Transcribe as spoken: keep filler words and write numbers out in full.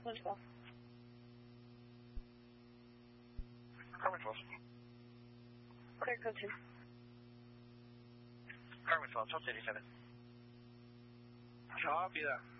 Carmen twelve. Carmen twelve. Clear code two. Carmen twelve, Charles eighty-seven. Copy that.